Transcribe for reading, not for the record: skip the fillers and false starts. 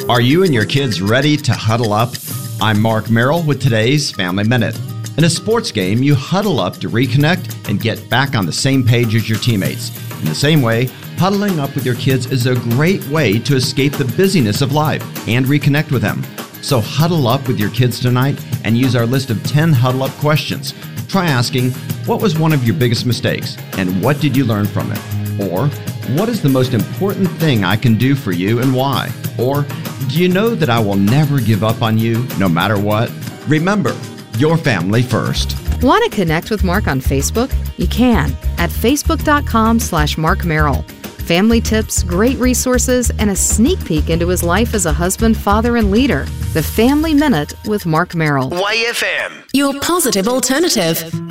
Are you and your kids ready to huddle up? I'm Mark Merrill with today's Family Minute. In a sports game, you huddle up to reconnect and get back on the same page as your teammates. In the same way, huddling up with your kids is a great way to escape the busyness of life and reconnect with them. So huddle up with your kids tonight and use our list of 10 huddle up questions. Try asking, what was one of your biggest mistakes and what did you learn from it? Or, what is the most important thing I can do for you and why? Or, do you know that I will never give up on you no matter what? Remember, your family first. Want to connect with Mark on Facebook? You can at facebook.com/Mark Merrill. Family tips, great resources, and a sneak peek into his life as a husband, father, and leader. The Family Minute with Mark Merrill. YFM. Your positive alternative.